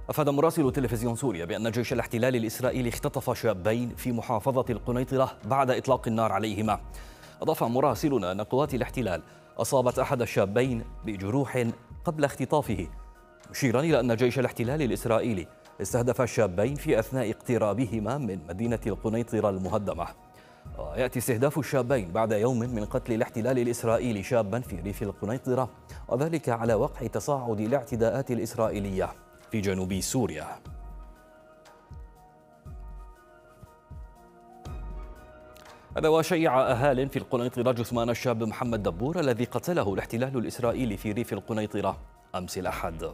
أفاد مراسل تلفزيون سوريا بأن جيش الاحتلال الإسرائيلي اختطف شابين في محافظة القنيطرة بعد إطلاق النار عليهما. أضاف مراسلنا أن قوات الاحتلال أصابت أحد الشابين بجروح قبل اختطافه، مشيرا إلى أن جيش الاحتلال الإسرائيلي استهدف الشابين في أثناء اقترابهما من مدينة القنيطرة المهدمة. ويأتي استهداف الشابين بعد يوم من قتل الاحتلال الإسرائيلي شابا في ريف القنيطرة، وذلك على وقع تصاعد الاعتداءات الإسرائيلية في جنوب سوريا. هذا وشيع أهال في القنيطرة جثمان الشاب محمد دبور الذي قتله الاحتلال الإسرائيلي في ريف القنيطرة أمس الأحد.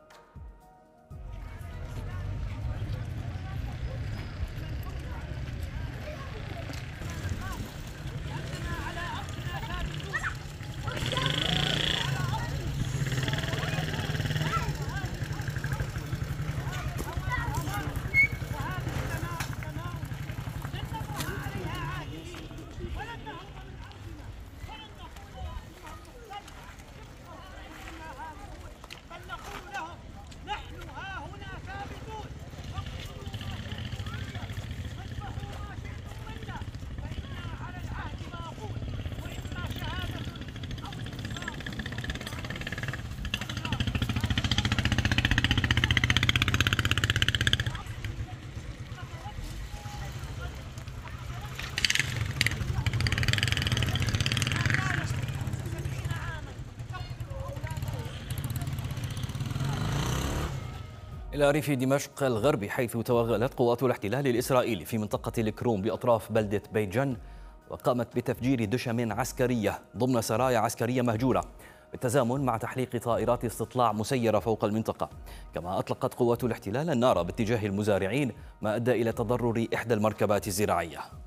إلى ريف دمشق الغربي، حيث توغلت قوات الاحتلال الإسرائيلي في منطقة الكروم بأطراف بلدة بيت جن، وقامت بتفجير دشم عسكرية ضمن سرايا عسكرية مهجورة بالتزامن مع تحليق طائرات استطلاع مسيرة فوق المنطقة. كما أطلقت قوات الاحتلال النار باتجاه المزارعين، ما أدى إلى تضرر إحدى المركبات الزراعية.